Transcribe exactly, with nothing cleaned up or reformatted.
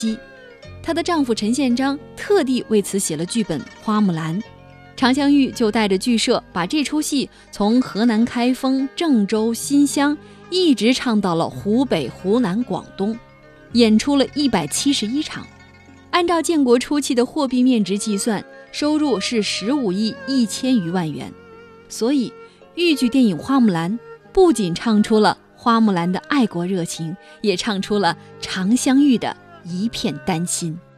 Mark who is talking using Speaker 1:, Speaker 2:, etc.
Speaker 1: 她的丈夫陈宪章特地为此写了剧本《花木兰》，常香玉就带着剧社把这出戏从河南开封、郑州、新乡一直唱到了湖北、湖南、广东，演出了一百七十一场。按照建国初期的货币面值计算，收入是十五亿一千余万元。所以豫剧电影《花木兰》不仅唱出了花木兰的爱国热情，也唱出了常香玉的一片丹心。